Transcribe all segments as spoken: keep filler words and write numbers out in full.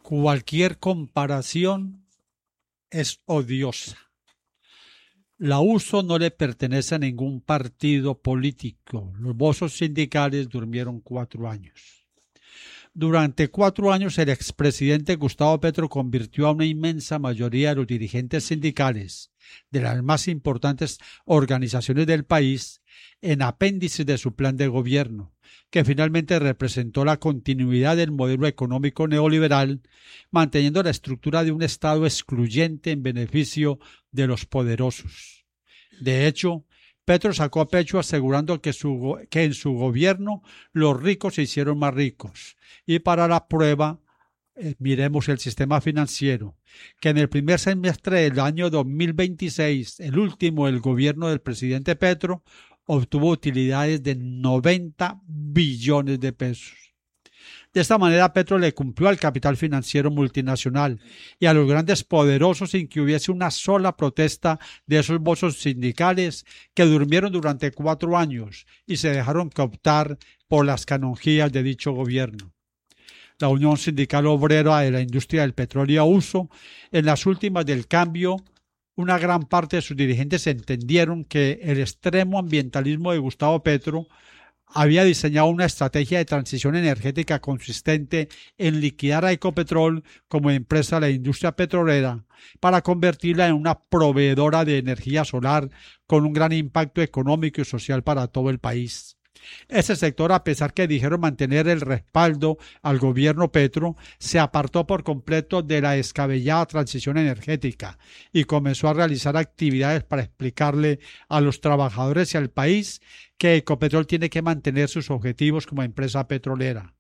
Cualquier comparación es odiosa. La U S O no le pertenece a ningún partido político. Los bozos sindicales durmieron cuatro años. Durante cuatro años el expresidente Gustavo Petro convirtió a una inmensa mayoría de los dirigentes sindicales de las más importantes organizaciones del país en apéndices de su plan de gobierno, que finalmente representó la continuidad del modelo económico neoliberal, manteniendo la estructura de un Estado excluyente en beneficio de los poderosos. De hecho, Petro sacó a pecho asegurando que, su, que en su gobierno los ricos se hicieron más ricos. Y para la prueba, eh, miremos el sistema financiero, que en el primer semestre del año dos mil veintiséis, el último del gobierno del presidente Petro, obtuvo utilidades de noventa billones de pesos. De esta manera, Petro le cumplió al capital financiero multinacional y a los grandes poderosos sin que hubiese una sola protesta de esos bozos sindicales que durmieron durante cuatro años y se dejaron cooptar por las canonjías de dicho gobierno. La Unión Sindical Obrera de la Industria del Petróleo U S O, en las últimas del cambio, una gran parte de sus dirigentes entendieron que el extremo ambientalismo de Gustavo Petro había diseñado una estrategia de transición energética consistente en liquidar a Ecopetrol como empresa de la industria petrolera para convertirla en una proveedora de energía solar con un gran impacto económico y social para todo el país. Ese sector, a pesar que dijeron mantener el respaldo al gobierno Petro, se apartó por completo de la descabellada transición energética y comenzó a realizar actividades para explicarle a los trabajadores y al país que Ecopetrol tiene que mantener sus objetivos como empresa petrolera.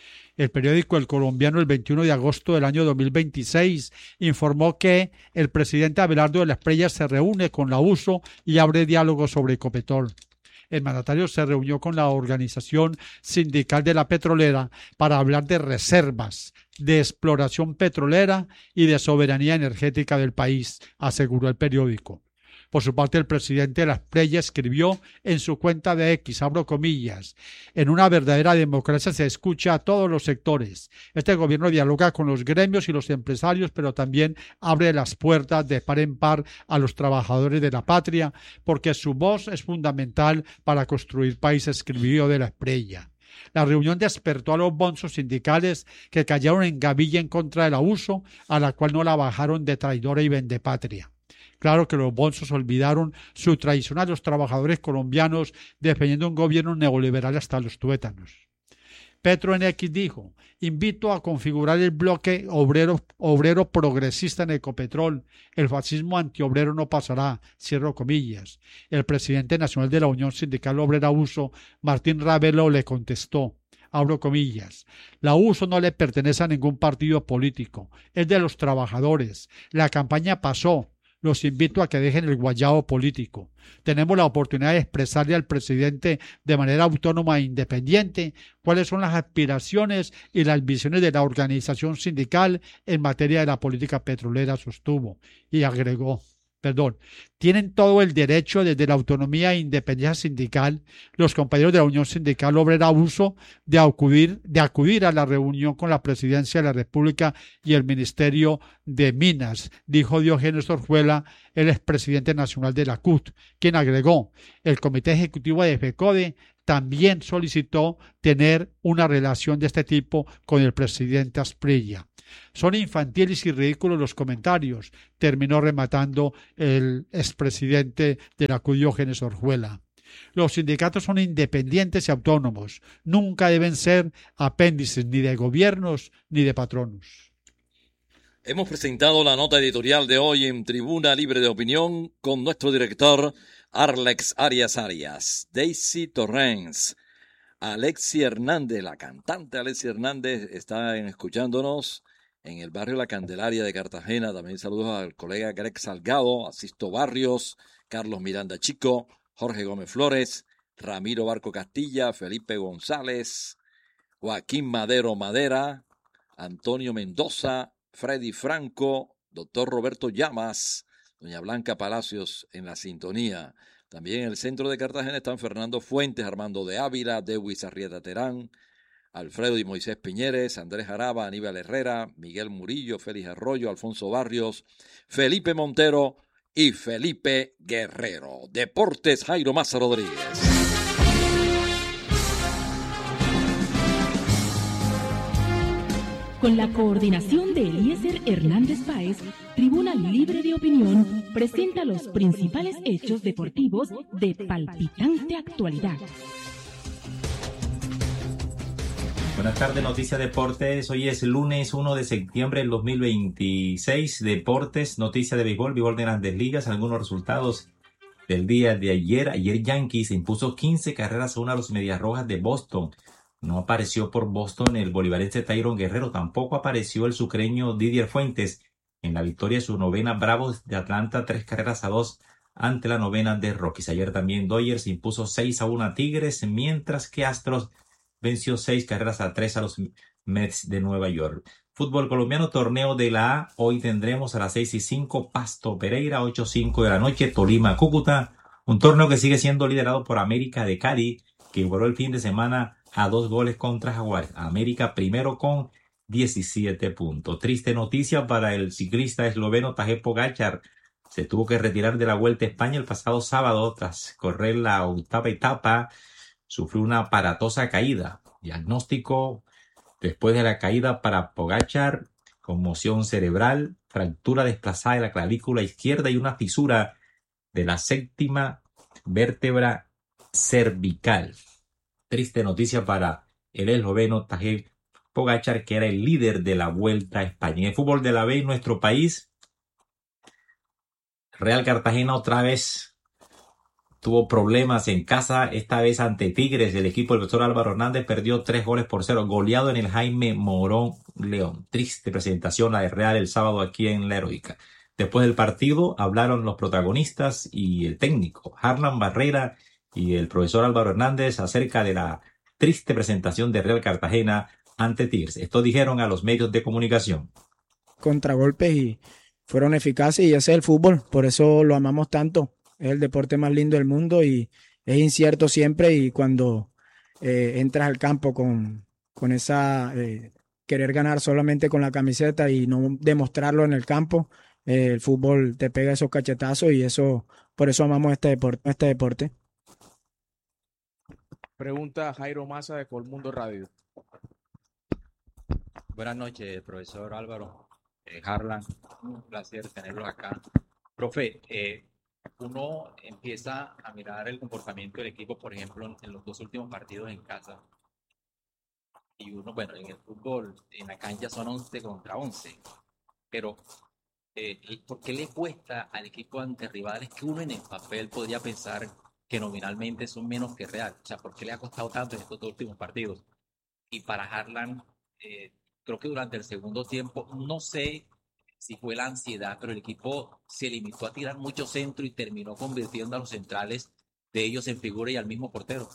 El periódico El Colombiano, el veintiuno de agosto del año dos mil veintiséis, informó que el presidente Abelardo de la Espriella se reúne con la U S O y abre diálogo sobre Ecopetrol. El mandatario se reunió con la organización sindical de la petrolera para hablar de reservas, de exploración petrolera y de soberanía energética del país, aseguró el periódico. Por su parte, el presidente de la Espriella escribió en su cuenta de X, abro comillas, en una verdadera democracia se escucha a todos los sectores. Este gobierno dialoga con los gremios y los empresarios, pero también abre las puertas de par en par a los trabajadores de la patria, porque su voz es fundamental para construir país, escribió de la Espriella. La reunión despertó a los bonzos sindicales que cayeron en gavilla en contra del abuso, a la cual no la bajaron de traidora y vendepatria. Claro que los bonzos olvidaron su traición a los trabajadores colombianos defendiendo un gobierno neoliberal hasta los tuétanos. Petro en X dijo, invito a configurar el bloque obrero, obrero progresista en Ecopetrol. El fascismo antiobrero no pasará, cierro comillas. El presidente nacional de la Unión Sindical Obrera U S O, Martín Ravelo, le contestó, abro comillas, la U S O no le pertenece a ningún partido político, es de los trabajadores. La campaña pasó. Los invito a que dejen el guayabo político. Tenemos la oportunidad de expresarle al presidente de manera autónoma e independiente cuáles son las aspiraciones y las visiones de la organización sindical en materia de la política petrolera, sostuvo, y agregó, perdón, tienen todo el derecho desde la autonomía e independencia sindical los compañeros de la Unión Sindical Obrera U S O de acudir, de acudir a la reunión con la Presidencia de la República y el Ministerio de Minas, dijo Diógenes Orjuela, el expresidente nacional de la C U T, quien agregó, el Comité Ejecutivo de FECODE también solicitó tener una relación de este tipo con el presidente Asprilla. Son infantiles y ridículos los comentarios, terminó rematando el expresidente de la C U T, Diógenes Orjuela. Los sindicatos son independientes y autónomos, nunca deben ser apéndices ni de gobiernos ni de patronos. Hemos presentado la nota editorial de hoy en Tribuna Libre de Opinión con nuestro director Arlex Arias Arias, Daisy Torrens, Alexi Hernández, la cantante Alexi Hernández está escuchándonos en el barrio La Candelaria de Cartagena. También saludos al colega Greg Salgado, a Sisto Barrios, Carlos Miranda Chico, Jorge Gómez Flores, Ramiro Barco Castilla, Felipe González, Joaquín Madero Madera, Antonio Mendoza, Freddy Franco, doctor Roberto Llamas, doña Blanca Palacios en la sintonía. También en el centro de Cartagena están Fernando Fuentes, Armando de Ávila, Dewis Arrieta Terán, Alfredo y Moisés Piñeres, Andrés Araba, Aníbal Herrera, Miguel Murillo, Félix Arroyo, Alfonso Barrios, Felipe Montero y Felipe Guerrero. Deportes, Jairo Maza Rodríguez. Con la coordinación de Eliezer Hernández Páez, Tribuna Libre de Opinión presenta los principales hechos deportivos de palpitante actualidad. Buenas tardes, Noticias Deportes. Hoy es lunes uno de septiembre del dos mil veintiséis. Deportes, noticias de béisbol, béisbol de Grandes Ligas. Algunos resultados del día de ayer. Ayer Yankees impuso quince carreras a una a los Medias Rojas de Boston. No apareció por Boston el bolivarense Tyrone Guerrero. Tampoco apareció el sucreño Didier Fuentes en la victoria de su novena Bravos de Atlanta, tres carreras a dos ante la novena de Rockies. Ayer también Dodgers impuso seis a uno a Tigres, mientras que Astros venció seis carreras a tres a los Mets de Nueva York. Fútbol colombiano, torneo de la A. Hoy tendremos a las seis y cinco Pasto Pereira, ocho y cinco de la noche Tolima Cúcuta. Un torneo que sigue siendo liderado por América de Cali, que igualó el fin de semana a dos goles contra Jaguares. América primero con diecisiete puntos. Triste noticia para el ciclista esloveno Tadej Pogačar. Se tuvo que retirar de la Vuelta a España el pasado sábado tras correr la octava etapa. Sufrió una aparatosa caída. Diagnóstico después de la caída para Pogačar: conmoción cerebral, fractura desplazada de la clavícula izquierda y una fisura de la séptima vértebra cervical. Triste noticia para el esloveno Tadej Pogačar, que era el líder de la Vuelta a España. En el fútbol de la B en nuestro país, Real Cartagena otra vez tuvo problemas en casa, esta vez ante Tigres. El equipo del profesor Álvaro Hernández perdió tres goles por cero, goleado en el Jaime Morón León. Triste presentación la de Real el sábado aquí en La Heroica. Después del partido hablaron los protagonistas y el técnico Harlan Barrera y el profesor Álvaro Hernández acerca de la triste presentación de Real Cartagena ante Tigres. Esto dijeron a los medios de comunicación. Contragolpes y fueron eficaces, y ese es el fútbol, por eso lo amamos tanto. Es el deporte más lindo del mundo y es incierto siempre, y cuando eh, entras al campo con, con esa eh, querer ganar solamente con la camiseta y no demostrarlo en el campo, eh, el fútbol te pega esos cachetazos, y eso, por eso amamos este deporte, este deporte. Pregunta Jairo Maza de Colmundo Radio. Buenas noches, profesor Álvaro, eh, Harlan, un placer tenerlo acá. Profe, eh, uno empieza a mirar el comportamiento del equipo, por ejemplo, en los dos últimos partidos en casa. Y uno, bueno, en el fútbol, en la cancha son once contra once. Pero, eh, ¿por qué le cuesta al equipo ante rivales que uno en el papel podría pensar que nominalmente son menos que Real? O sea, ¿por qué le ha costado tanto en estos dos últimos partidos? Y para Harlan, eh, creo que durante el segundo tiempo, no sé si fue la ansiedad, pero el equipo se limitó a tirar mucho centro y terminó convirtiendo a los centrales de ellos en figura y al mismo portero.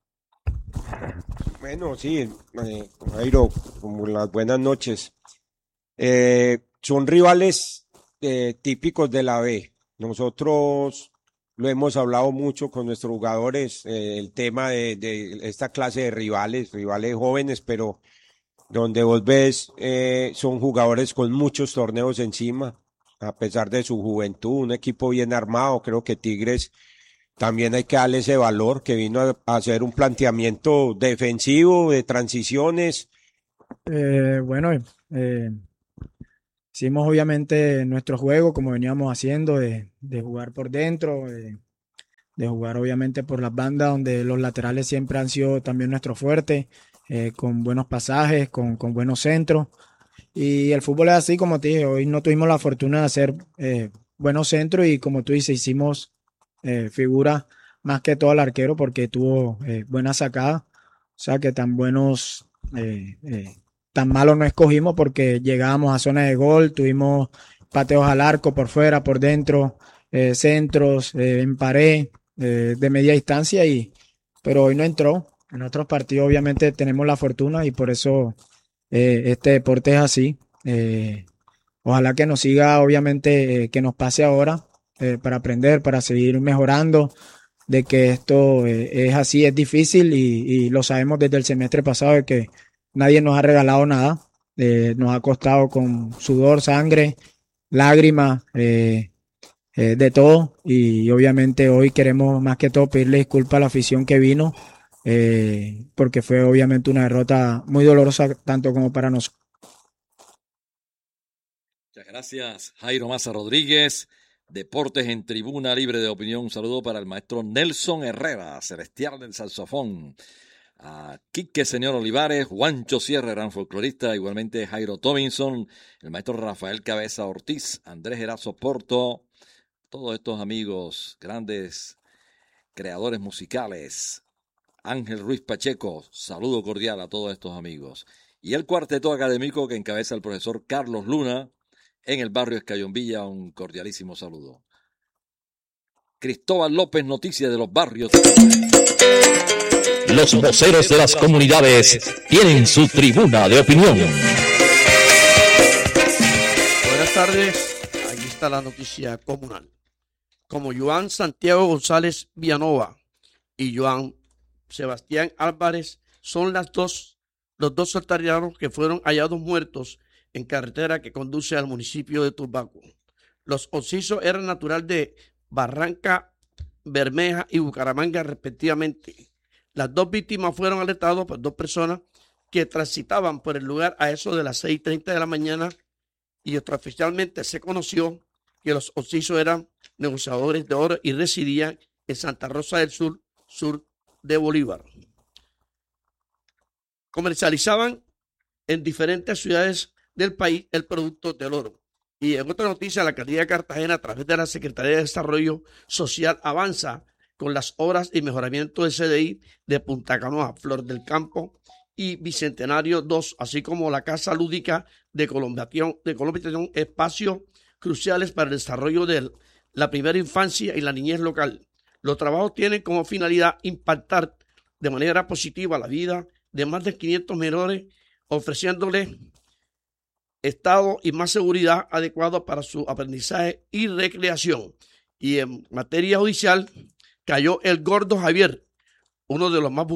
Bueno, sí, eh, Jairo, como las buenas noches. Eh, son rivales eh, típicos de la B. Nosotros lo hemos hablado mucho con nuestros jugadores, eh, el tema de, de esta clase de rivales, rivales jóvenes, pero donde vos ves, eh, son jugadores con muchos torneos encima, a pesar de su juventud, un equipo bien armado. Creo que Tigres también hay que darle ese valor, que vino a, a hacer un planteamiento defensivo, de transiciones. Eh, bueno, eh, hicimos obviamente nuestro juego como veníamos haciendo, de, de jugar por dentro, de, de jugar obviamente por las bandas, donde los laterales siempre han sido también nuestro fuerte, eh, con buenos pasajes, con, con buenos centros. Y el fútbol es así, como te dije, hoy no tuvimos la fortuna de hacer eh, buenos centros, y como tú dices, hicimos eh, figura más que todo al arquero, porque tuvo eh, buena sacada. O sea que tan buenos, eh, eh, tan malos no escogimos, porque llegábamos a zona de gol, tuvimos pateos al arco por fuera, por dentro, eh, centros, eh, en pared, eh, de media distancia, y pero hoy no entró. En otros partidos obviamente tenemos la fortuna, y por eso eh, este deporte es así. Eh, ojalá que nos siga, obviamente, eh, que nos pase ahora, eh, para aprender, para seguir mejorando, de que esto eh, es así, es difícil, y, y lo sabemos desde el semestre pasado, de que nadie nos ha regalado nada, eh, nos ha costado con sudor, sangre, lágrimas, eh, eh, de todo, y obviamente hoy queremos más que todo pedirle disculpas a la afición que vino, eh, porque fue obviamente una derrota muy dolorosa tanto como para nosotros. Muchas gracias, Jairo Maza Rodríguez. Deportes en Tribuna Libre de Opinión. Un saludo para el maestro Nelson Herrera, celestial del saxofón. A Quique Señor Olivares, Juancho Sierra, gran folclorista, igualmente Jairo Tomlinson, el maestro Rafael Cabeza Ortiz, Andrés Erazo Porto, todos estos amigos, grandes creadores musicales. Ángel Ruiz Pacheco, saludo cordial a todos estos amigos. Y el cuarteto académico que encabeza el profesor Carlos Luna, en el barrio Escayón-Villa, un cordialísimo saludo. Cristóbal López, noticias de los barrios. Los voceros de las comunidades tienen su tribuna de opinión. Buenas tardes, aquí está la noticia comunal. Como Joan Santiago González Villanova y Joan Sebastián Álvarez son las dos, los dos saltarianos que fueron hallados muertos en carretera que conduce al municipio de Turbaco. Los occisos eran natural de Barranca Bermeja y Bucaramanga respectivamente. Las dos víctimas fueron alertadas por dos personas que transitaban por el lugar a eso de las seis y treinta de la mañana y extraoficialmente se conoció que los occisos eran negociadores de oro y residían en Santa Rosa del Sur, sur de Bolívar. Comercializaban en diferentes ciudades del país el producto del oro. Y en otra noticia, la alcaldía de Cartagena, a través de la Secretaría de Desarrollo Social, avanza con las obras y mejoramiento de C D I de Punta Canoa, Flor del Campo y Bicentenario dos, así como la Casa Lúdica de Colombiación, de Colombiación, espacios cruciales para el desarrollo de la primera infancia y la niñez local. Los trabajos tienen como finalidad impactar de manera positiva la vida de más de quinientos menores, ofreciéndoles estado y más seguridad adecuada para su aprendizaje y recreación. Y en materia judicial, cayó el Gordo Javier, uno de los más